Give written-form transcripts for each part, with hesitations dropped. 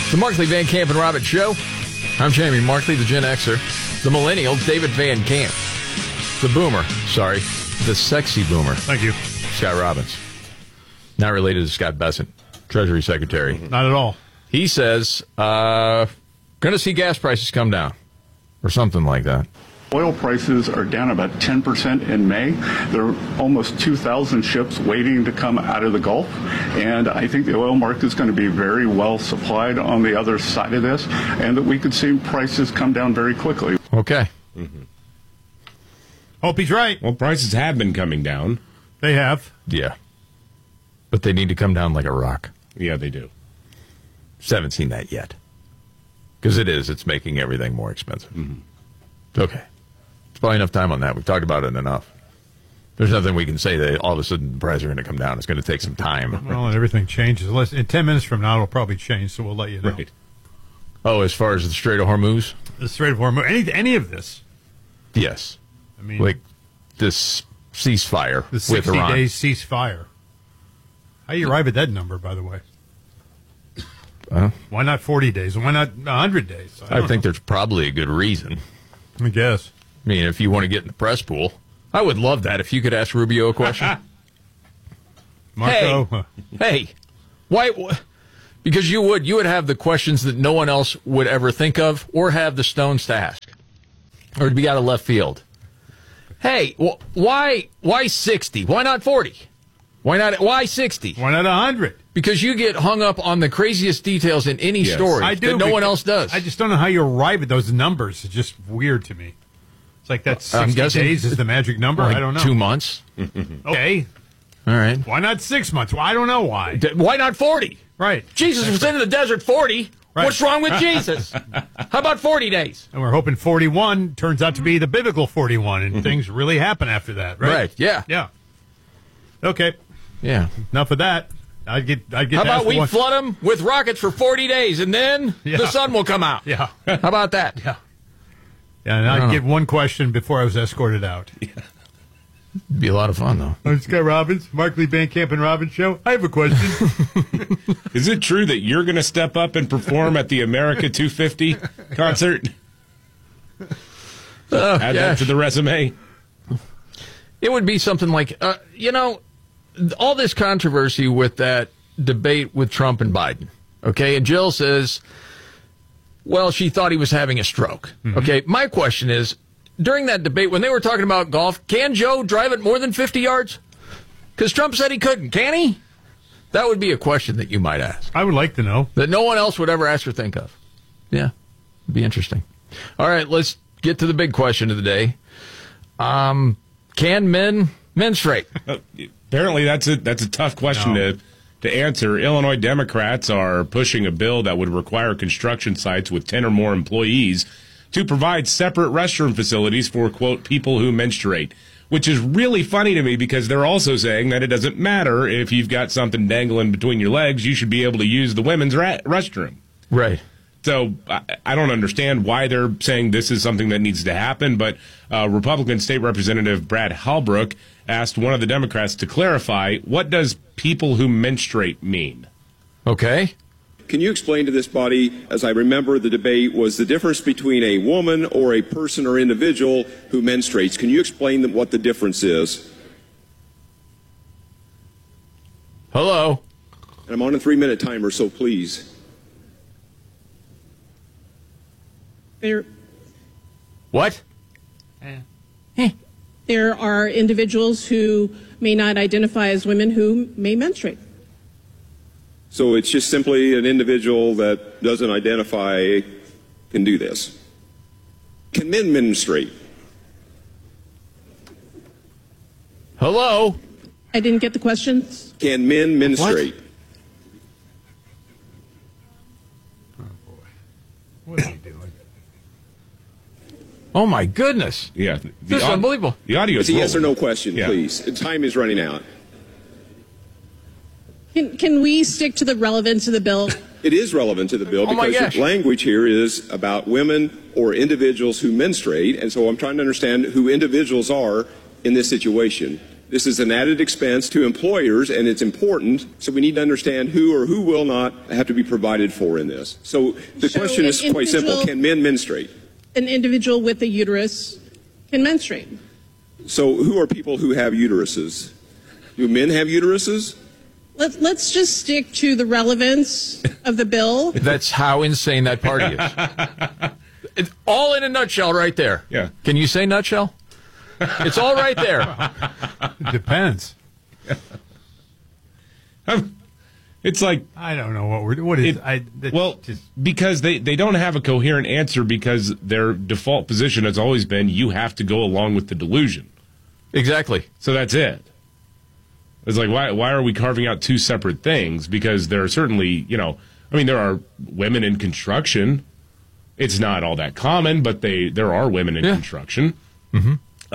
The Markley, Van Camp, and Robbins Show. I'm Jamie Markley, the Gen Xer. The millennial, David Van Camp. The boomer, the sexy boomer. Thank you. Scott Robbins. Not related to Scott Bessent, Treasury Secretary. Not at all. He says, going to see gas prices come down, or something like that. Oil prices are down about 10% in May. There are almost 2,000 ships waiting to come out of the Gulf, and I think the oil market is going to be very well supplied on the other side of this, and that we could see prices come down very quickly. Okay. Mm-hmm. Hope he's right. Well, prices have been coming down. They have. Yeah. But they need to come down like a rock. Yeah, they do. Just haven't seen that yet. Because it's making everything more expensive. Mm-hmm. Okay. There's probably enough time on that. We've talked about it enough. There's nothing we can say that all of a sudden the prices are going to come down. It's going to take some time. Well, and everything changes. In 10 minutes from now, it'll probably change, so we'll let you know. Right. Oh, as far as the Strait of Hormuz? The Strait of Hormuz. Any of this. Yes. I mean, like this ceasefire the with Iran. 60-day ceasefire. How do you arrive at that number, by the way? Why not 40 days? Why not 100 days? I think there's probably a good reason. I guess. I mean, if you want to get in the press pool, I would love that if you could ask Rubio a question. Marco. Hey, why? Because you would have the questions that no one else would ever think of or have the stones to ask. Or it'd be out of left field. Hey, why 60? Why not 40? Why 60? Why not 100? Because you get hung up on the craziest details in any story that no one else does. I just don't know how you arrive at those numbers. It's just weird to me. It's like that 60 days is the magic number? Like I don't know. 2 months. Okay. All right. Why not 6 months? Well, I don't know why. Why not 40? Right. Jesus was in the desert 40. Right. What's wrong with Jesus? How about 40 days? And we're hoping 41 turns out to be the biblical 41, and things really happen after that, right? Right, yeah. Yeah. Okay. Yeah. Enough of that. I'd get. How about we flood them with rockets for 40 days, and then the sun will come out? Yeah. How about that? Yeah. Yeah, and I'd get one question before I was escorted out. Yeah. It'd be a lot of fun, though. I'm Scott Robbins, Markley, Van Camp, and Robbins Show. I have a question. Is it true that you're going to step up and perform at the America 250 concert? Add that to the resume. It would be something like, all this controversy with that debate with Trump and Biden, okay? And Jill says, well, she thought he was having a stroke. Mm-hmm. Okay, my question is, during that debate, when they were talking about golf, can Joe drive it more than 50 yards? Because Trump said he couldn't. Can he? That would be a question that you might ask. I would like to know. That no one else would ever ask or think of. Yeah, it'd be interesting. All right, let's get to the big question of the day. Can men menstruate? Apparently, that's a tough question to answer. Illinois Democrats are pushing a bill that would require construction sites with 10 or more employees to provide separate restroom facilities for, quote, people who menstruate, which is really funny to me because they're also saying that it doesn't matter if you've got something dangling between your legs, you should be able to use the women's restroom. Right. So I don't understand why they're saying this is something that needs to happen, but Republican State Representative Brad Halbrook asked one of the Democrats to clarify, what does people who menstruate mean? Okay. Can you explain to this body, as I remember the debate, was the difference between a woman or a person or individual who menstruates? Can you explain what the difference is? Hello? And I'm on a 3-minute timer, so please. What? There are individuals who may not identify as women who may menstruate. So it's just simply an individual that doesn't identify can do this. Can men menstruate? Hello? I didn't get the questions. Can men menstruate? Oh, boy. What are you doing? Oh, my goodness. Yeah. This is unbelievable. The audio is It's a yes or no question, yeah. please. Time is running out. Can we stick to the relevance of the bill? It is relevant to the bill because the language here is about women or individuals who menstruate, and so I'm trying to understand who individuals are in this situation. This is an added expense to employers, and it's important, so we need to understand who or who will not have to be provided for in this. So the question is quite simple. Can men menstruate? An individual with a uterus can menstruate. So who are people who have uteruses? Do men have uteruses? Let's just stick to the relevance of the bill. That's how insane that party is. It's all in a nutshell right there. Yeah. Can you say nutshell? It's all right there. It depends. It's like, I don't know what is. because they don't have a coherent answer because their default position has always been you have to go along with the delusion. Exactly. So that's it. It's like, why are we carving out two separate things? Because there are certainly, there are women in construction. It's not all that common, but there are women in construction. Mm-hmm.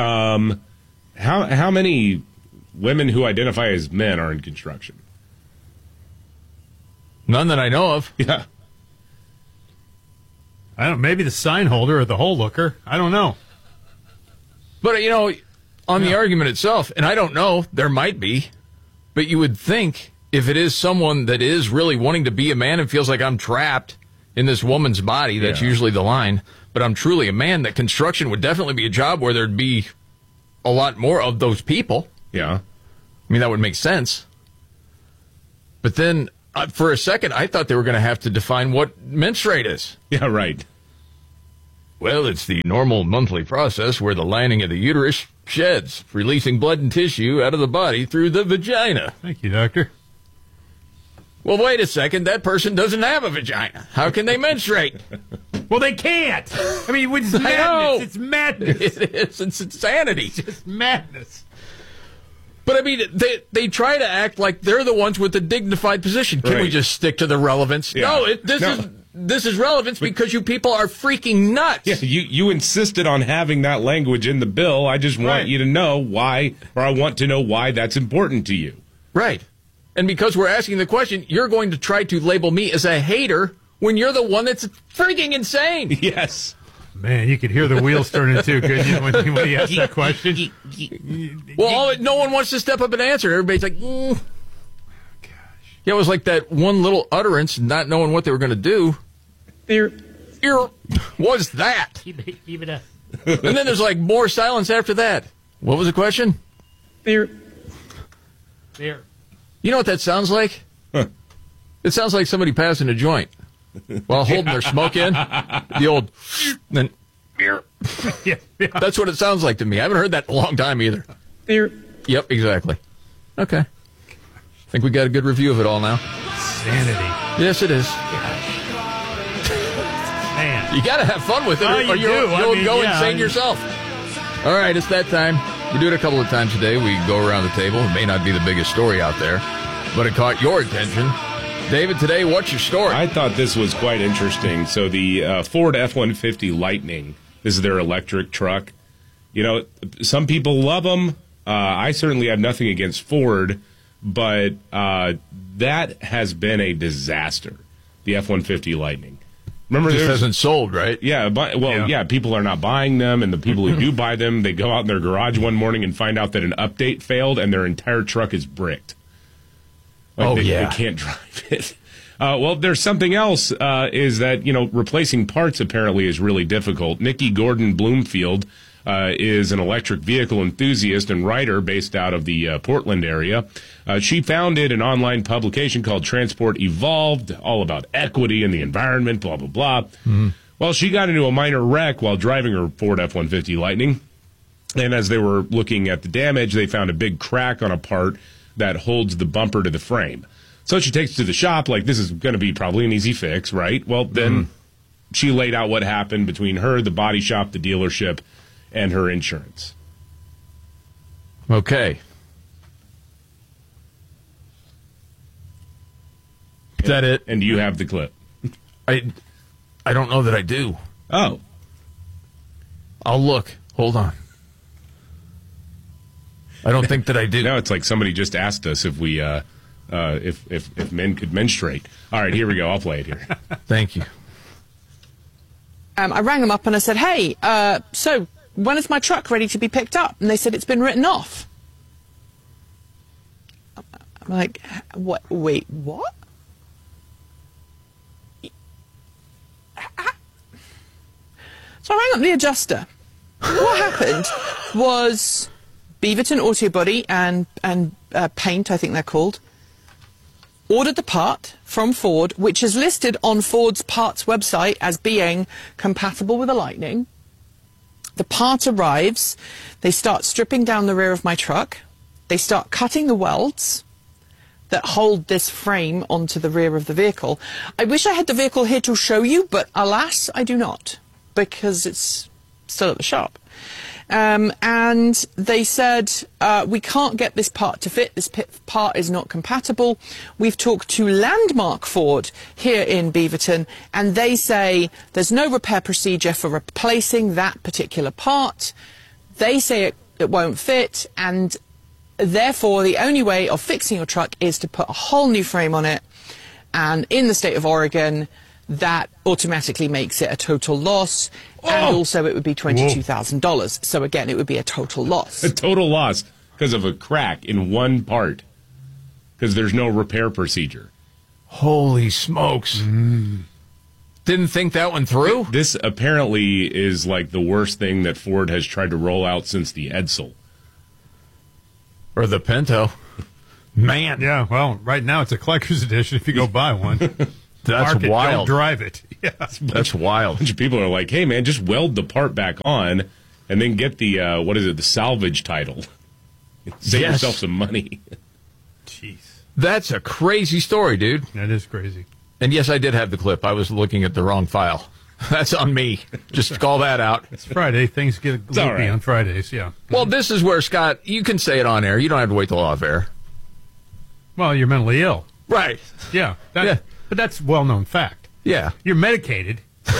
How many women who identify as men are in construction? None that I know of. Yeah. I don't. Maybe the sign holder or the hole looker. I don't know. But on the argument itself, and I don't know, there might be, but you would think if it is someone that is really wanting to be a man and feels like I'm trapped in this woman's body, that's usually the line, but I'm truly a man, that construction would definitely be a job where there'd be a lot more of those people. Yeah. I mean, that would make sense. But then, for a second, I thought they were going to have to define what menstruate is. Yeah, right. Well, it's the normal monthly process where the lining of the uterus sheds, releasing blood and tissue out of the body through the vagina. Thank you, doctor. Well, wait a second. That person doesn't have a vagina. How can they menstruate? Well, they can't. I mean, it's madness. It's madness. It is. It's insanity. It's just madness. But, I mean, they try to act like they're the ones with the dignified position. Can we just stick to the relevance? Yeah. No, this is relevance because you people are freaking nuts. Yeah, you insisted on having that language in the bill. I just want you to know why, or I want to know why that's important to you. Right. And because we're asking the question, you're going to try to label me as a hater when you're the one that's freaking insane. Yes. Man, you could hear the wheels turning too, couldn't you, when he asked that question? Well, no one wants to step up and answer. Everybody's like, Gosh. Yeah, it was like that one little utterance, not knowing what they were going to do. Was that? Keep it up. And then there's like more silence after that. What was the question? There. You know what that sounds like? Huh. It sounds like somebody passing a joint while holding their smoke in. The old, then, Yeah. That's what it sounds like to me. I haven't heard that in a long time either. Yep, exactly. Okay. I think we got a good review of it all now. Sanity. Yes, it is. Man. You got to have fun with it, or you'll go insane yourself. All right, it's that time. We do it a couple of times a day. We go around the table. It may not be the biggest story out there, but it caught your attention. David, today, what's your story? I thought this was quite interesting. So the Ford F-150 Lightning, this is their electric truck. Some people love them. I certainly have nothing against Ford, but that has been a disaster, the F-150 Lightning. Remember, it just hasn't sold, right? Yeah, people are not buying them, and the people who do buy them, they go out in their garage one morning and find out that an update failed, and their entire truck is bricked. They can't drive it. Well, there's something else, is that, replacing parts apparently is really difficult. Nikki Gordon Bloomfield is an electric vehicle enthusiast and writer based out of the Portland area. She founded an online publication called Transport Evolved, all about equity and the environment, blah, blah, blah. Mm-hmm. Well, she got into a minor wreck while driving her Ford F-150 Lightning. And as they were looking at the damage, they found a big crack on a part that holds the bumper to the frame. So she takes it to the shop, like, this is going to be probably an easy fix, right? Well, then she laid out what happened between her, the body shop, the dealership, and her insurance. Okay. Is that it? And do you have the clip? I don't know that I do. Oh. I'll look. Hold on. I don't think that I do. No, it's like somebody just asked us if we, if men could menstruate. All right, here we go. I'll play it here. Thank you. I rang them up and I said, hey, so when is my truck ready to be picked up? And they said it's been written off. I'm like, what? Wait, what? So I rang up the adjuster. What happened was Beaverton Auto Body and Paint, I think they're called, ordered the part from Ford, which is listed on Ford's parts website as being compatible with a Lightning. The part arrives. They start stripping down the rear of my truck. They start cutting the welds that hold this frame onto the rear of the vehicle. I wish I had the vehicle here to show you, but alas, I do not, because it's still at the shop. And they said, we can't get this part to fit. This part is not compatible. We've talked to Landmark Ford here in Beaverton, and they say there's no repair procedure for replacing that particular part. They say it won't fit, and therefore the only way of fixing your truck is to put a whole new frame on it. And in the state of Oregon, that automatically makes it a total loss, and also it would be $22,000. So again, it would be a total loss. A total loss because of a crack in one part, because there's no repair procedure. Holy smokes. Didn't think that one through? This apparently is like the worst thing that Ford has tried to roll out since the Edsel. Or the Pinto. Man. Yeah, well, right now it's a collector's edition if you go buy one. That's Mark it, wild. Don't drive it. Yeah. That's wild. A bunch of people are like, hey, man, just weld the part back on and then get the, the salvage title. Save yourself some money. Jeez. That's a crazy story, dude. That is crazy. And yes, I did have the clip. I was looking at the wrong file. That's on me. Just call that out. It's Friday. Things get loopy on Fridays, yeah. Well, this is where, Scott, you can say it on air. You don't have to wait till off air. Well, you're mentally ill. Right. Yeah. But that's a well-known fact. Yeah. You're medicated,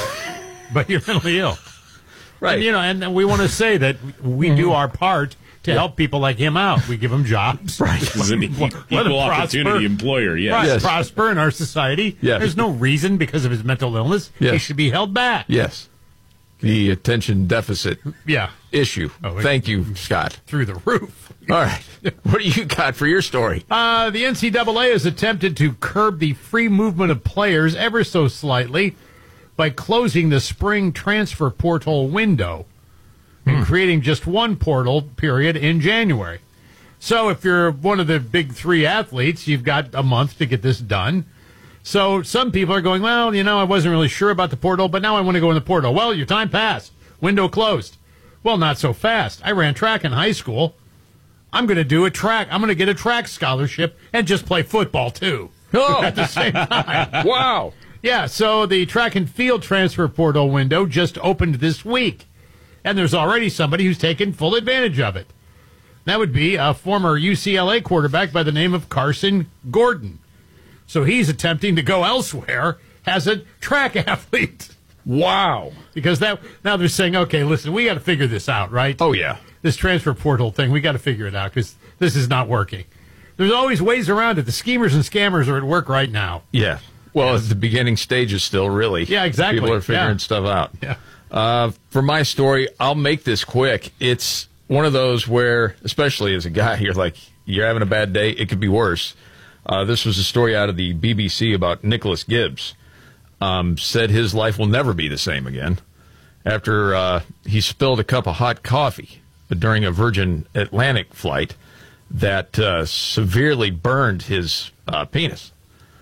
but you're mentally ill. Right. And, and we want to say that we do our part to help people like him out. We give him jobs. Right. He's an equal opportunity employer, yes. Prosper in our society. Yes. There's no reason because of his mental illness he should be held back. Yes. The attention deficit issue. Thank you, Scott. Through the roof. All right. What do you got for your story? The NCAA has attempted to curb the free movement of players ever so slightly by closing the spring transfer portal window and creating just one portal period in January. So if you're one of the big three athletes, you've got a month to get this done. So some people are going, well, I wasn't really sure about the portal, but now I want to go in the portal. Well, your time passed. Window closed. Well, not so fast. I ran track in high school. I'm going to do a track. I'm going to get a track scholarship and just play football, too, at the same time. Wow. Yeah, so the track and field transfer portal window just opened this week, and there's already somebody who's taken full advantage of it. That would be a former UCLA quarterback by the name of Carson Gordon. So he's attempting to go elsewhere as a track athlete. Wow. Because now they're saying, okay, listen, we got to figure this out, right? Oh, yeah. This transfer portal thing, we got to figure it out because this is not working. There's always ways around it. The schemers and scammers are at work right now. Yeah. Well, it's the beginning stages still, really. Yeah, exactly. People are figuring stuff out. Yeah. For my story, I'll make this quick. It's one of those where, especially as a guy, you're having a bad day. It could be worse. This was a story out of the BBC about Nicholas Gibbs. Said his life will never be the same again after he spilled a cup of hot coffee during a Virgin Atlantic flight that severely burned his penis.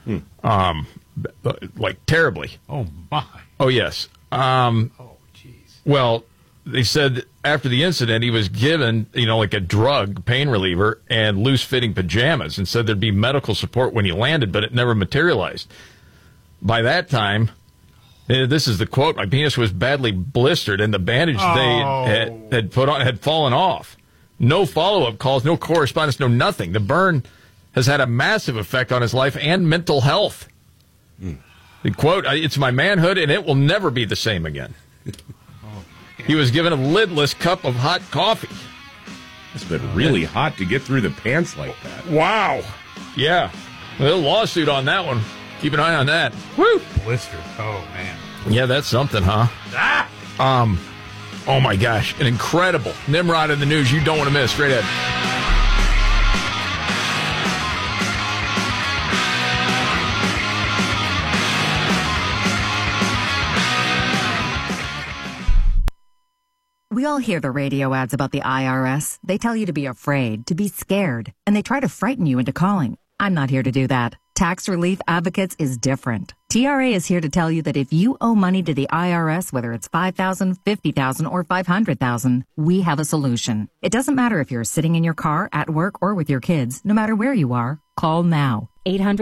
Terribly. Oh, my. Oh, yes. Jeez. Well, they said after the incident, he was given, like a drug, pain reliever, and loose-fitting pajamas, and said there'd be medical support when he landed, but it never materialized. By that time, this is the quote, my penis was badly blistered, and the bandage they had put on had fallen off. No follow-up calls, no correspondence, no nothing. The burn has had a massive effect on his life and mental health. The quote, it's my manhood, and it will never be the same again. He was given a lidless cup of hot coffee. It's been really hot to get through the pants like that. Wow. Yeah. A little lawsuit on that one. Keep an eye on that. Woo! Blistered. Oh, man. Yeah, that's something, huh? Oh, my gosh. An incredible Nimrod in the news you don't want to miss. Straight ahead. We all hear the radio ads about the IRS. They tell you to be afraid, to be scared, and they try to frighten you into calling. I'm not here to do that. Tax Relief Advocates is different. TRA is here to tell you that if you owe money to the IRS, whether it's $5,000, $50,000, or $500,000, we have a solution. It doesn't matter if you're sitting in your car, at work, or with your kids. No matter where you are, call now.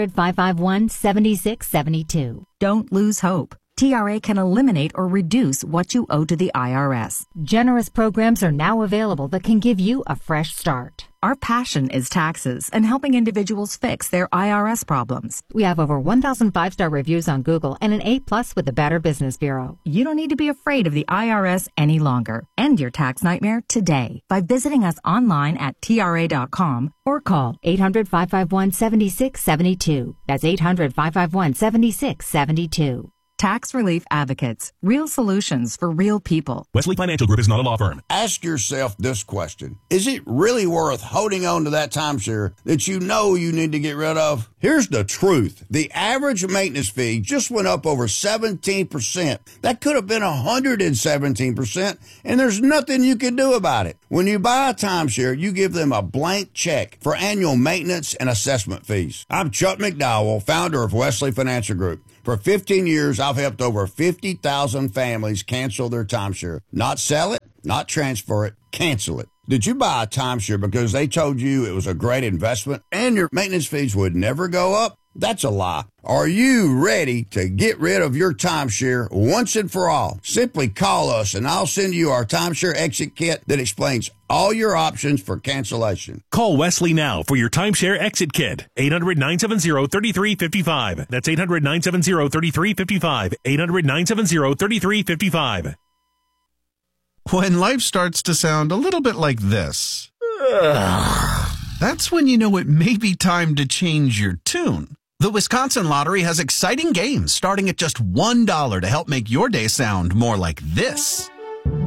800-551-7672. Don't lose hope. TRA can eliminate or reduce what you owe to the IRS. Generous programs are now available that can give you a fresh start. Our passion is taxes and helping individuals fix their IRS problems. We have over 1,000 5-star reviews on Google and an A+ with the Better Business Bureau. You don't need to be afraid of the IRS any longer. End your tax nightmare today by visiting us online at TRA.com or call 800-551-7672. That's 800-551-7672. Tax Relief Advocates. Real solutions for real people. Wesley Financial Group is not a law firm. Ask yourself this question. Is it really worth holding on to that timeshare that you know you need to get rid of? Here's the truth. The average maintenance fee just went up over 17%. That could have been 117%, and there's nothing you can do about it. When you buy a timeshare, you give them a blank check for annual maintenance and assessment fees. I'm Chuck McDowell, founder of Wesley Financial Group. For 15 years, I've helped over 50,000 families cancel their timeshare. Not sell it, not transfer it, cancel it. Did you buy a timeshare because they told you it was a great investment and your maintenance fees would never go up? That's a lie. Are you ready to get rid of your timeshare once and for all? Simply call us and I'll send you our timeshare exit kit that explains all your options for cancellation. Call Wesley now for your timeshare exit kit. 800-970-3355. That's 800-970-3355. 800-970-3355. When life starts to sound a little bit like this, that's when you know it may be time to change your tune. The Wisconsin Lottery has exciting games starting at just $1 to help make your day sound more like this.